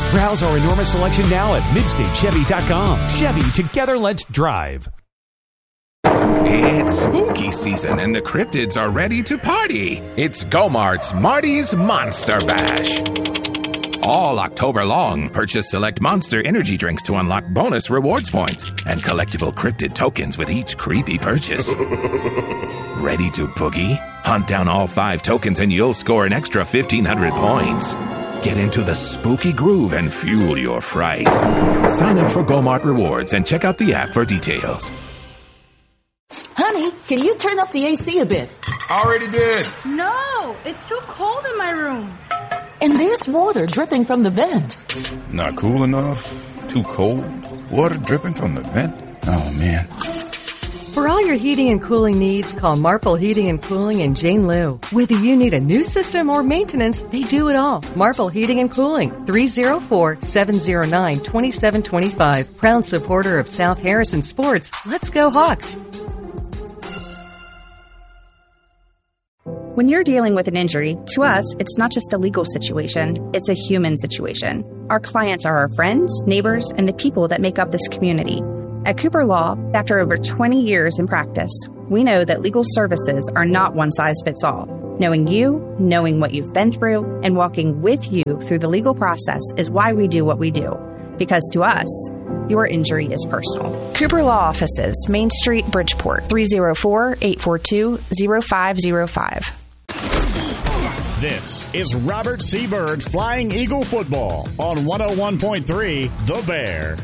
Browse our enormous selection now at MidstateChevy.com. Chevy, together let's drive. It's spooky season and the cryptids are ready to party. It's Go-Mart's Marty's Monster Bash. All October long, purchase select Monster energy drinks to unlock bonus rewards points and collectible cryptid tokens with each creepy purchase. Ready to boogie? Hunt down all 5 tokens and you'll score an extra 1,500 points. Get into the spooky groove and fuel your fright. Sign up for Go-Mart Rewards and check out the app for details. Honey, can you turn up the AC a bit? Already did. No, it's too cold in my room. And there's water dripping from the vent. Not cool enough? Too cold? Water dripping from the vent? Oh, man. For all your heating and cooling needs, call Marple Heating and Cooling and Jane Liu. Whether you need a new system or maintenance, they do it all. Marple Heating and Cooling, 304-709-2725. Proud supporter of South Harrison Sports. Let's go Hawks. When you're dealing with an injury, to us, it's not just a legal situation, it's a human situation. Our clients are our friends, neighbors, and the people that make up this community. At Cooper Law, after over 20 years in practice, we know that legal services are not one size fits all. Knowing you, knowing what you've been through, and walking with you through the legal process is why we do what we do. Because to us, your injury is personal. Cooper Law Offices, Main Street, Bridgeport, 304-842-0505. This is Robert C. Byrd Flying Eagle Football on 101.3 The Bear.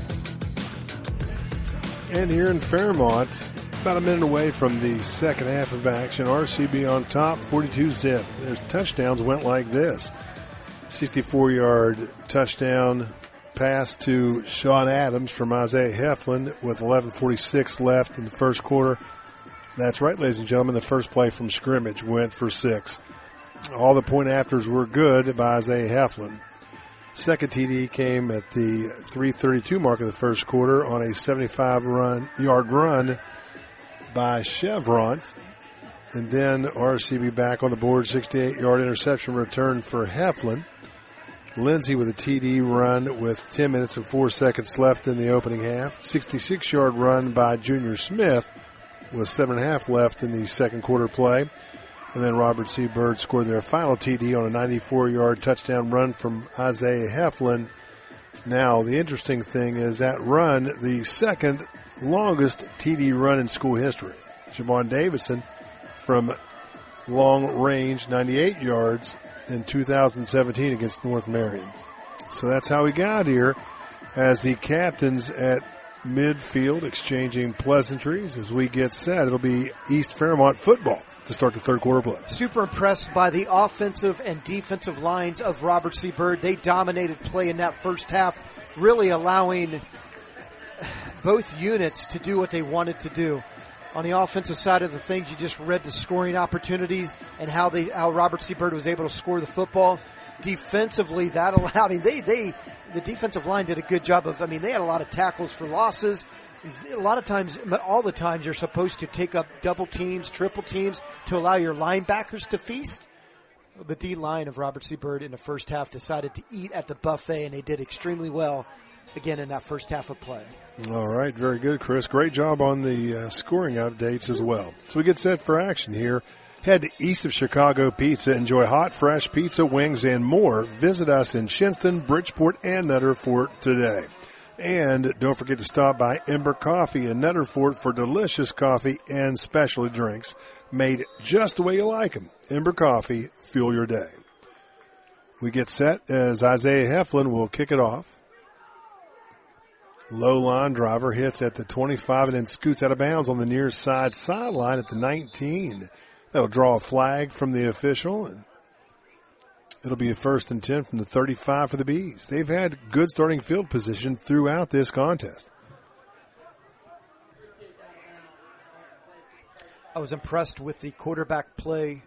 And here in Fairmont, about a minute away from the second half of action, RCB on top, 42-zip. Their touchdowns went like this. 64-yard touchdown pass to Sean Adams from Isaiah Heflin with 11:46 left in the first quarter. That's right, ladies and gentlemen, the first play from scrimmage went for 6. All the point afters were good by Isaiah Heflin. Second TD came at the 3:32 mark of the first quarter on a 75-yard run by Chevron. And then RCB back on the board, 68-yard interception return for Heflin. Lindsey with a TD run with 10 minutes and 4 seconds left in the opening half. 66-yard run by Junior Smith with 7.5 left in the second quarter play. And then Robert C. Byrd scored their final TD on a 94-yard touchdown run from Isaiah Heflin. Now, the interesting thing is that run, the second longest TD run in school history. Javon Davidson from long range, 98 yards in 2017 against North Marion. So that's how we got here as the captains at midfield exchanging pleasantries as we get set. It'll be East Fairmont football to start the third quarter play. Super impressed by the offensive and defensive lines of Robert C. Byrd. They dominated play in that first half, really allowing both units to do what they wanted to do. On the offensive side of the things, you just read the scoring opportunities and how Robert C. Byrd was able to score the football. Defensively, that allowed, the defensive line did a good job of, they had a lot of tackles for losses. A lot of times, all the times, you're supposed to take up double teams, triple teams to allow your linebackers to feast. The D-line of Robert C. Byrd in the first half decided to eat at the buffet, and they did extremely well, again, in that first half of play. All right, very good, Chris. Great job on the scoring updates as well. So we get set for action here. Head to East of Chicago Pizza. Enjoy hot, fresh pizza, wings, and more. Visit us in Shinston, Bridgeport, and Nutter Fort today. And don't forget to stop by Ember Coffee in Nutter Fort for delicious coffee and specialty drinks made just the way you like them. Ember Coffee, fuel your day. We get set as Isaiah Heflin will kick it off. Low line driver hits at the 25 and then scoots out of bounds on the near side sideline at the 19. That'll draw a flag from the official, and it'll be a 1st and 10 from the 35 for the Bees. They've had good starting field position throughout this contest. I was impressed with the quarterback play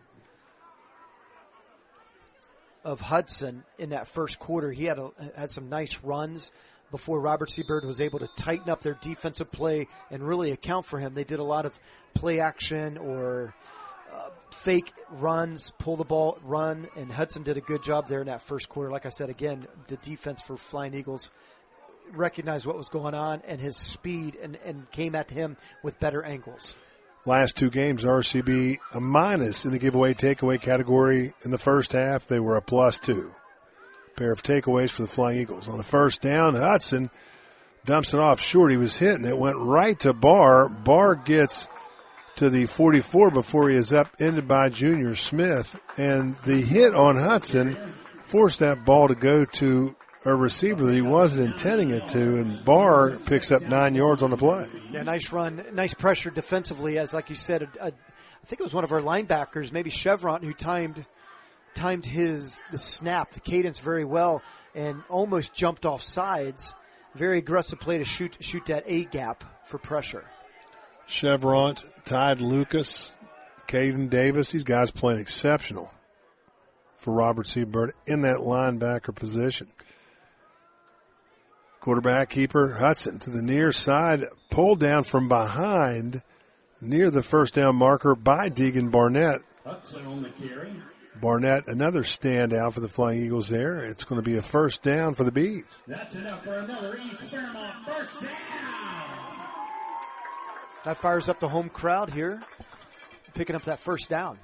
of Hudson in that first quarter. He had some nice runs before Robert C. Byrd was able to tighten up their defensive play and really account for him. They did a lot of play action or fake runs, pull the ball, run, and Hudson did a good job there in that first quarter. Like I said, again, the defense for Flying Eagles recognized what was going on and his speed and came at him with better angles. Last two games, RCB a minus in the giveaway takeaway category. In the first half, they were a +2. Pair of takeaways for the Flying Eagles. On the first down, Hudson dumps it off short. He was hit, and it went right to Barr. Barr gets to the 44 before he is upended by Junior Smith. And the hit on Hudson forced that ball to go to a receiver that he wasn't intending it to, and Barr picks up 9 yards on the play. Yeah, nice run, nice pressure defensively, as like you said, I think it was one of our linebackers, maybe Chevron, who timed the snap, the cadence very well, and almost jumped off sides. Very aggressive play to shoot that A gap for pressure. Chevron, Tide Lucas, Caden Davis, these guys playing exceptional for Robert C. Byrd in that linebacker position. Quarterback keeper Hudson to the near side, pulled down from behind near the first down marker by Deegan Barnett. Hudson on the carry. Barnett, another standout for the Flying Eagles there. It's going to be a first down for the Bees. That's enough for another East Fairmont first down. That fires up the home crowd here, picking up that first down.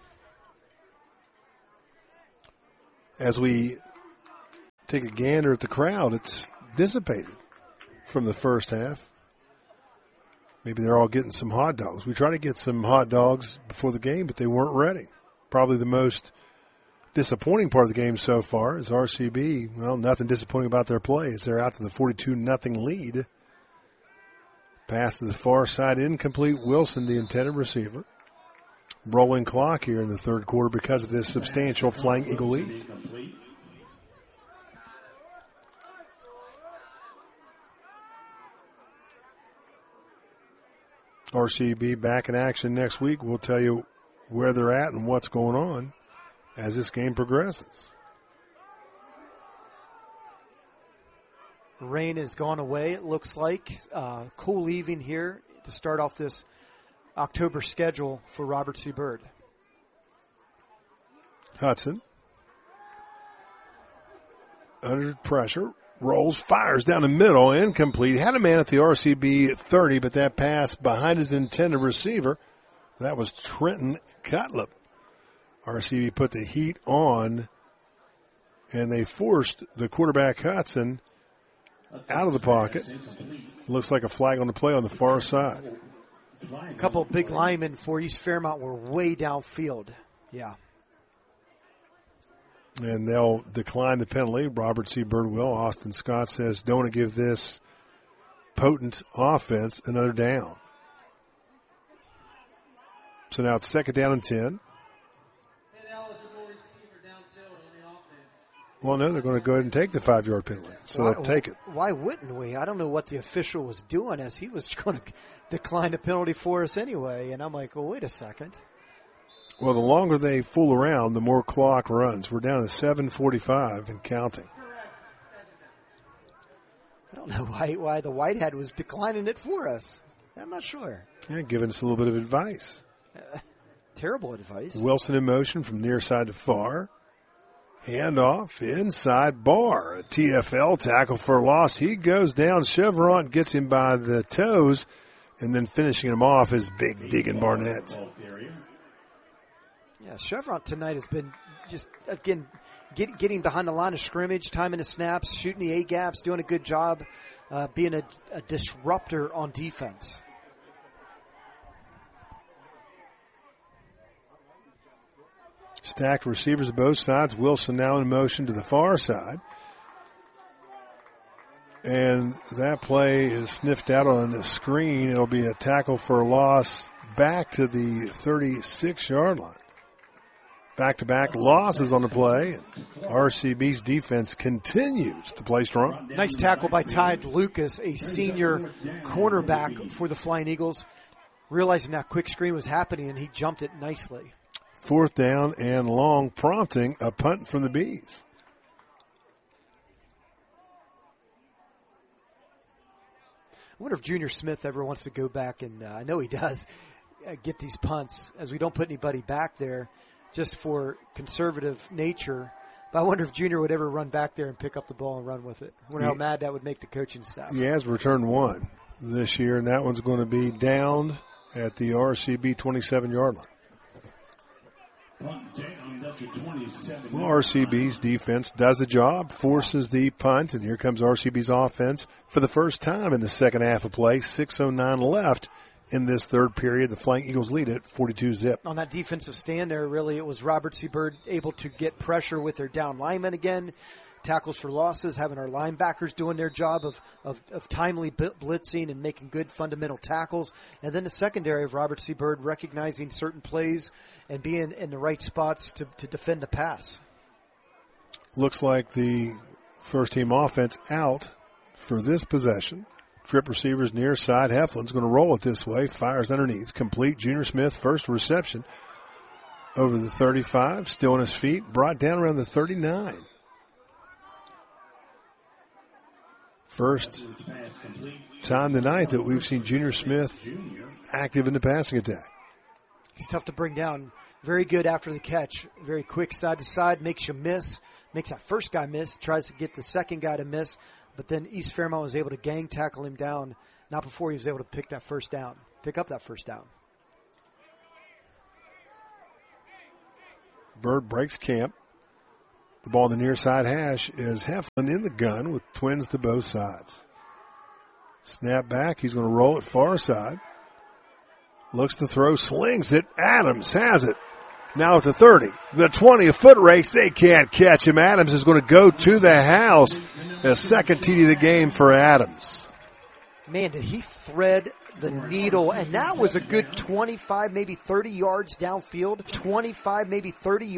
As we take a gander at the crowd, it's dissipated from the first half. Maybe they're all getting some hot dogs. We tried to get some hot dogs before the game, but they weren't ready. Probably the most disappointing part of the game so far is RCB. Well, nothing disappointing about their play as they're out to the 42-0 lead. Pass to the far side, incomplete. Wilson, the intended receiver. Rolling clock here in the third quarter because of this substantial Flying Eagle lead. RCB back in action next week. We'll tell you where they're at and what's going on as this game progresses. Rain has gone away, it looks like. Cool evening here to start off this October schedule for Robert C. Byrd. Hudson, under pressure, rolls, fires down the middle, incomplete. Had a man at the RCB 30, but that pass behind his intended receiver. That was Trenton Cutlip. RCB put the heat on, and they forced the quarterback Hudson out of the pocket. Looks like a flag on the play on the far side. A couple of big linemen for East Fairmont were way downfield. Yeah. And they'll decline the penalty. Robert C. Byrd will. Austin Scott says, don't want to give this potent offense another down. So now it's second down and 10. Well, no, they're going to go ahead and take the 5-yard penalty. So they'll take it. Why wouldn't we? I don't know what the official was doing as he was going to decline the penalty for us anyway. And I'm like, well, wait a second. Well, the longer they fool around, the more clock runs. We're down to 7:45 and counting. I don't know why the Whitehead was declining it for us. I'm not sure. Yeah, giving us a little bit of advice. Terrible advice. Wilson in motion from near side to far. Handoff inside Barr. A TFL tackle for a loss. He goes down. Chevron gets him by the toes, and then finishing him off is big Deegan Barnett. Yeah, Chevron tonight has been just, again, getting behind the line of scrimmage, timing the snaps, shooting the A-gaps, doing a good job, being a disruptor on defense. Stacked receivers of both sides. Wilson now in motion to the far side. And that play is sniffed out on the screen. It'll be a tackle for a loss back to the 36-yard line. Back-to-back losses on the play. RCB's defense continues to play strong. Nice tackle by Tide Lucas, a senior cornerback for the Flying Eagles. Realizing that quick screen was happening, and he jumped it nicely. Fourth down and long, prompting a punt from the Bees. I wonder if Junior Smith ever wants to go back and, I know he does, get these punts, as we don't put anybody back there just for conservative nature. But I wonder if Junior would ever run back there and pick up the ball and run with it. I wonder how mad that would make the coaching staff. He has returned one this year, and that one's going to be down at the RCB 27-yard line. Well, RCB's defense does the job, forces the punt, and here comes RCB's offense for the first time in the second half of play. 6:09 left in this third period. The Flying Eagles lead it 42-zip. On that defensive stand there, really, it was Robert C. Byrd able to get pressure with their down linemen again. Tackles for losses, having our linebackers doing their job of timely blitzing and making good fundamental tackles. And then the secondary of Robert C. Byrd recognizing certain plays and being in the right spots to defend the pass. Looks like the first-team offense out for this possession. Trip receivers near side. Heflin's going to roll it this way. Fires underneath. Complete. Junior Smith, first reception over the 35. Still on his feet. Brought down around the 39. First time tonight that we've seen Junior Smith active in the passing attack. He's tough to bring down. Very good after the catch. Very quick side to side. Makes you miss. Makes that first guy miss. Tries to get the second guy to miss. But then East Fairmont was able to gang tackle him down. Not before he was able to pick up that first down. Byrd breaks camp. The ball on the near side hash is Heflin in the gun with twins to both sides. Snap back. He's going to roll it far side. Looks to throw. Slings it. Adams has it. Now at the 30. The 20, a foot race. They can't catch him. Adams is going to go to the house. A second TD of the game for Adams. Man, did he thread the needle. And that was a good 25, maybe 30 yards downfield. 25, maybe 30 yards.